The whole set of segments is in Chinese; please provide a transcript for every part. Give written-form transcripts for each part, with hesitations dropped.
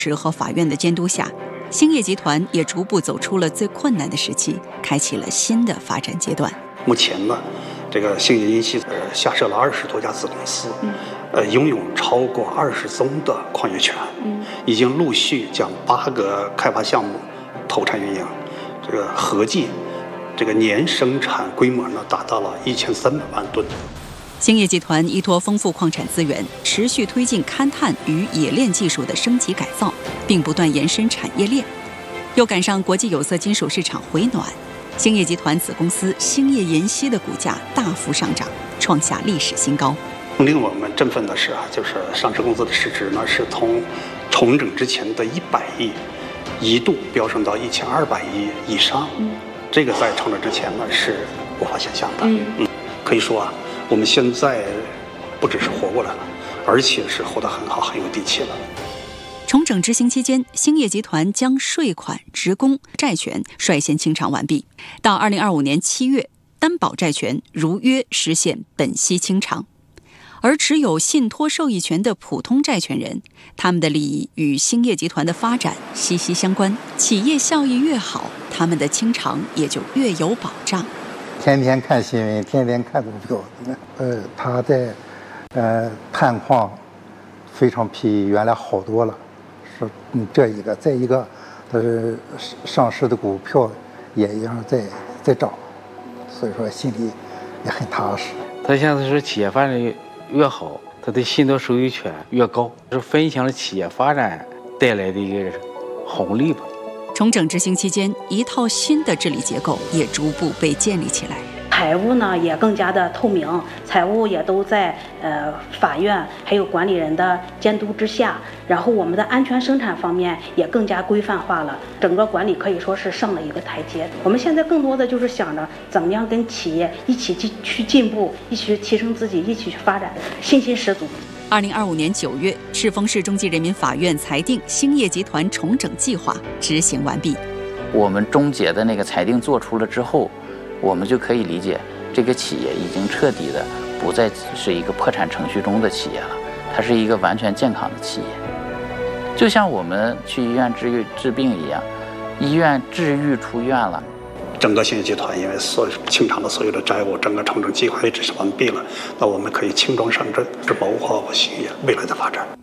持和法院的监督下，兴业集团也逐步走出了最困难的时期，开启了新的发展阶段。 目前呢，这个兴业银溪下设了20多家子公司，拥有超过20宗的矿业权，已经陆续将8个开发项目投产运营，这个合计这个年生产规模呢达到了1300万吨。 兴业集团依托丰富矿产资源，持续推进勘探与冶炼技术的升级改造，并不断延伸产业链。又赶上国际有色金属市场回暖，兴业集团子公司兴业银溪的股价大幅上涨，创下历史新高。 令我们振奋的是就是上市公司的市值呢是从重整之前的100亿，一度飙升到1200亿以上。这个在重整之前呢是无法想象的。可以说我们现在不只是活过来了，而且是活得很好，很有底气了。 重整执行期间，兴业集团将税款、职工、债权率先清偿完毕。到2025年7月，担保债权如约实现本息清偿。而持有信托受益权的普通债权人，他们的利益与兴业集团的发展息息相关。企业效益越好，他们的清偿也就越有保障。 天天看新闻，天天看股票，他在探矿非常比原来好多了，是这一个，再一个，上市的股票也一样在涨，所以说心里也很踏实。 他现在是企业发展越好，他的信托收益权越高，是分享了企业发展带来的一个红利吧。 重整执行期间，一套新的治理结构也逐步被建立起来。 财务呢也更加的透明，财务也都在法院还有管理人的监督之下，然后我们的安全生产方面也更加规范化了，整个管理可以说是上了一个台阶。我们现在更多的就是想着怎么样跟企业一起去进步，一起去提升自己，一起去发展，信心十足。 2025年9月，赤峰市中级人民法院裁定兴业集团重整计划执行完毕。 我们终结的那个裁定做出了之后，我们就可以理解，这个企业已经彻底的不再是一个破产程序中的企业了，它是一个完全健康的企业。就像我们去医院治病一样，医院治愈出院了。 整个兴业集团因为清偿的所有的债务，整个重整计划也执行完毕了，那我们可以轻装上阵，是谋划我兴业未来的发展。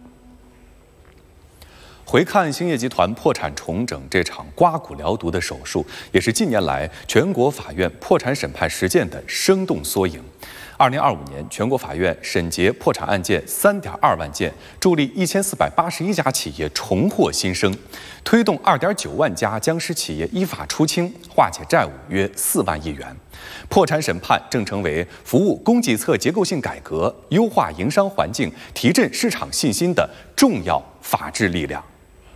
回看兴业集团破产重整这场刮骨疗毒的手术，也是近年来全国法院破产审判实践的生动缩影。2025年，全国法院审结破产案件3.2万件，助力1481家企业重获新生，推动2.9万家僵尸企业依法出清，化解债务约4万亿元。破产审判正成为服务供给侧结构性改革、优化营商环境、提振市场信心的重要法治力量。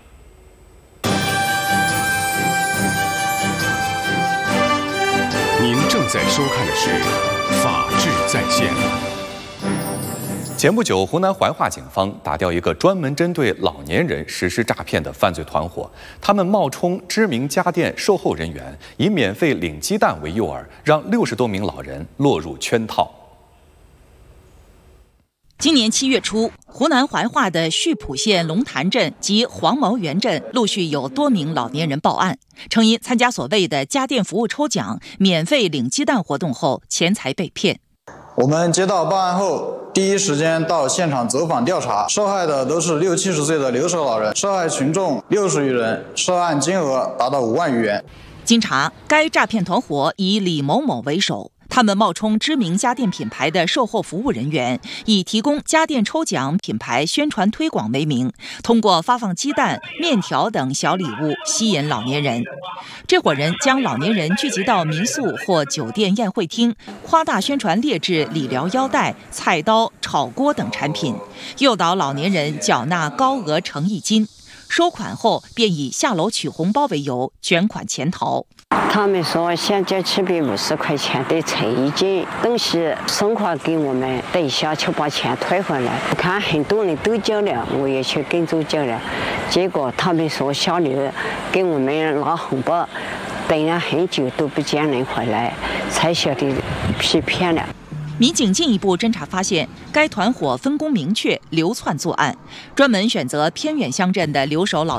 您正在收看的是《法治在线》。 前不久，湖南怀化警方打掉一个专门针对老年人实施诈骗的犯罪团伙，他们冒充知名家电售后人员，以免费领鸡蛋为诱饵，让60多名老人落入圈套。 今年7月初，湖南怀化的溆浦县龙潭镇及黄毛园镇陆续有多名老年人报案，称因参加所谓的家电服务抽奖、免费领鸡蛋活动后，钱财被骗。 我们接到报案后，第一时间到现场走访调查，受害的都是60、70岁的留守老人，受害群众60余人，涉案金额达到5万余元。 经查，该诈骗团伙以李某某为首。他们冒充知名家电品牌的售后服务人员，以提供家电抽奖、品牌宣传推广为名，通过发放鸡蛋、面条等小礼物吸引老年人。这伙人将老年人聚集到民宿或酒店宴会厅，夸大宣传劣质理疗腰带、菜刀、炒锅等产品，诱导老年人缴纳高额诚意金。收款后，便以下楼取红包为由卷款潜逃。 他们说先交750块钱的诚意金，东西送货给我们，等一下就把钱退回来。我看很多人都交了，我也去跟着交了，结果他们说下楼给我们拿红包，等了很久都不见人回来，才晓得被骗了。 民警进一步侦查发现，该团伙分工明确，流窜作案，专门选择偏远乡镇的留守老